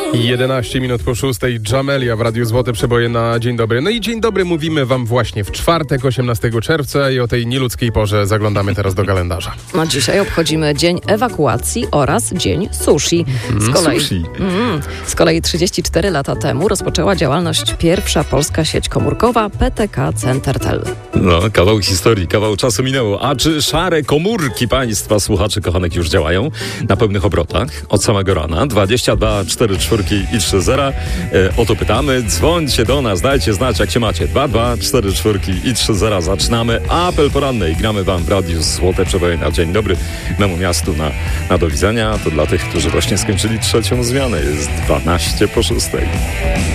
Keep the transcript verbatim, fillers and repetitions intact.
jedenaście minut po szóstej, Jamelia w Radiu Złote Przeboje na Dzień Dobry. No i dzień dobry mówimy wam właśnie w czwartek, osiemnastego czerwca i o tej nieludzkiej porze zaglądamy teraz do kalendarza. A dzisiaj obchodzimy Dzień Ewakuacji oraz Dzień Sushi. Z kolei, Sushi. Mm, z kolei trzydzieści cztery lata temu rozpoczęła działalność pierwsza polska sieć komórkowa P T K Centertel. No, kawał historii, kawał czasu minęło. A czy szare komórki państwa słuchaczy kochanek już działają na pełnych obrotach od samego rana? dwadzieścia dwa cztery czwórki i trzy zera. E, o to pytamy. Dzwońcie do nas, dajcie znać jak się macie. dwa dwa cztery czwórki i trzy zera. Zaczynamy apel poranny i gramy wam w Radiu Złote Przeboje na Dzień Dobry. Memu miastu na, na do widzenia. To dla tych, którzy właśnie skończyli trzecią zmianę. Jest dwanaście po szóstej.